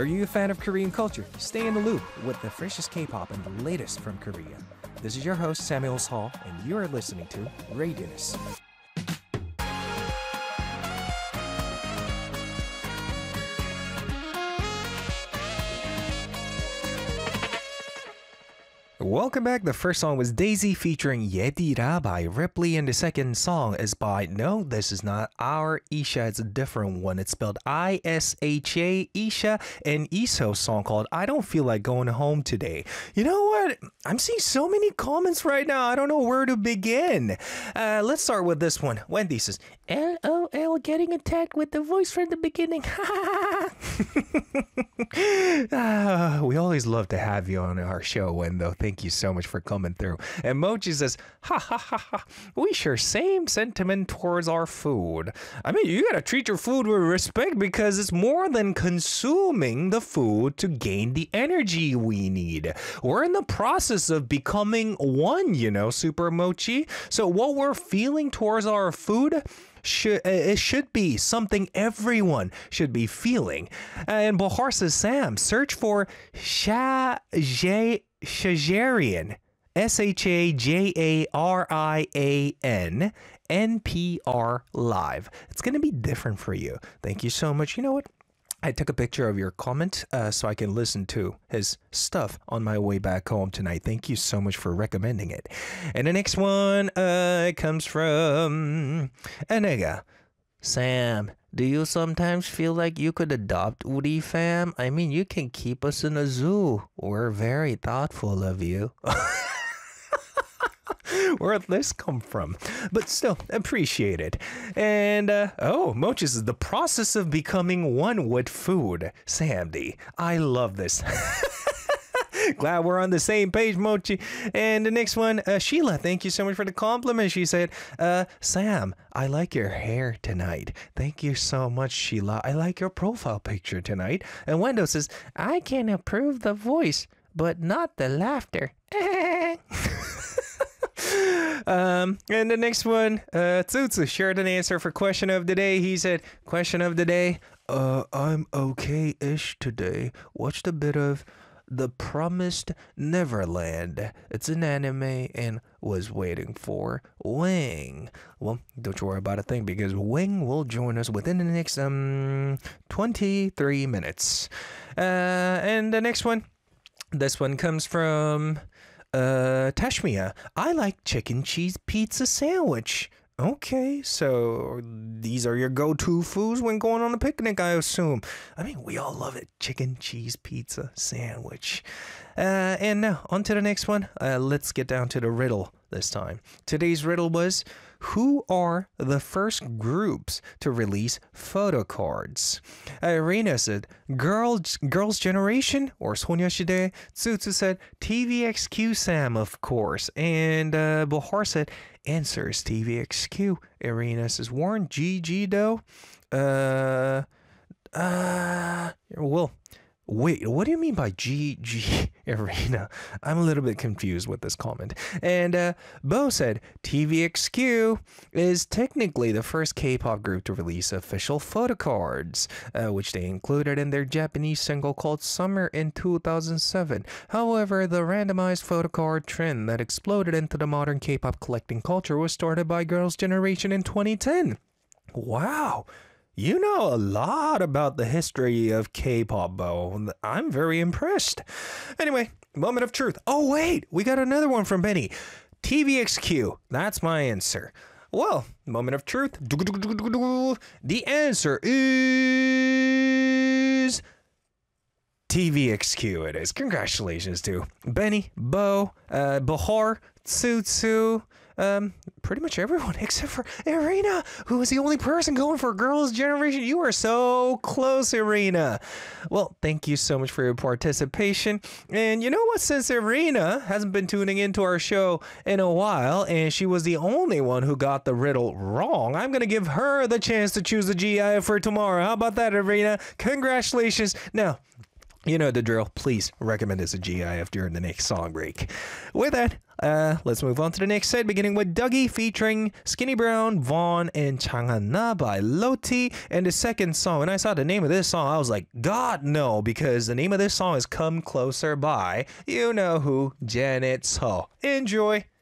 Are you a fan of Korean culture? Stay in the loop with the freshest K-pop and the latest from Korea. This is your host Samuel Hall, and you are listening to Radius. Welcome back. The first song was Daisy featuring Yedira by Ripley, and the second song is by, no, this is not our Isha, it's a different one. It's spelled I-S-H-A, Isha, and Iso's song called I Don't Feel Like Going Home Today. You know what? I'm seeing so many comments right now, I don't know where to begin. Let's start with this one. Wendy says, LOL, getting attacked with the voice from the beginning. We always love to have you on our show, Wendo. Thank you so much for coming through. And Mochi says, ha ha ha ha, we share same sentiment towards our food. I mean, you gotta treat your food with respect because it's more than consuming the food to gain the energy we need. We're in the process of becoming one, you know, Super Mochi. So what we're feeling towards our food, it should be something everyone should be feeling. And Bahar says, Sam, search for Shajarian, Shajarian, NPR Live. It's going to be different for you. Thank you so much. You know what? I took a picture of your comment so I can listen to his stuff on my way back home tonight. Thank you so much for recommending it. And the next one comes from Anega. Sam, do you sometimes feel like you could adopt Uri fam? I mean, you can keep us in a zoo. We're very thoughtful of you. Where'd this come from? But still, appreciate it. And, Mochi says, the process of becoming one with food. Sandy, I love this. Glad we're on the same page, Mochi. And the next one, Sheila, thank you so much for the compliment. She said, Sam, I like your hair tonight. Thank you so much, Sheila. I like your profile picture tonight. And Wendo says, I can approve the voice, but not the laughter. And the next one, Tsutsu shared an answer for question of the day. He said, question of the day, I'm okay-ish today. Watched a bit of The Promised Neverland. It's an anime and was waiting for Wing. Well, don't you worry about a thing because Wing will join us within the next 23 minutes. And the next one, this one comes from Tashmia. I like chicken cheese pizza sandwich. Okay, so these are your go-to foods when going on a picnic, I assume. I mean, we all love it. Chicken cheese pizza sandwich. And now, on to the next one. Let's get down to the riddle this time. Today's riddle was, who are the first groups to release photo cards? Irina said, Girls' Generation or 소녀시대. Tsutsu said, TVXQ Sam, of course. And Bahar said, answers TVXQ. Irina says, Warren GG though. Well, wait, what do you mean by GG, Irina? I'm a little bit confused with this comment. And Bo said, TVXQ is technically the first K-pop group to release official photo cards, which they included in their Japanese single called Summer in 2007. However, the randomized photo card trend that exploded into the modern K-pop collecting culture was started by Girls' Generation in 2010. Wow! You know a lot about the history of K-pop, Bo. I'm very impressed. Anyway, moment of truth. Oh, wait, we got another one from Benny. TVXQ, that's my answer. Well, moment of truth. The answer is TVXQ it is. Congratulations to Benny, Bo, Bahar, Tsutsu, pretty much everyone except for Irina, who was the only person going for Girls' Generation. You are so close, Irina. Well, thank you so much for your participation. And you know what? Since Irina hasn't been tuning into our show in a while, and she was the only one who got the riddle wrong, I'm going to give her the chance to choose the GI for tomorrow. How about that, Irina? Congratulations. Now, You know the drill. Please recommend us a GIF during the next song break. With that, let's move on to the next set, beginning with Dougie featuring Skinny Brown, Vaughn, and Changana by Loti. And the second song, when I saw the name of this song, I was like, God, no, because the name of this song is Come Closer by, you know who, Janet So. Enjoy.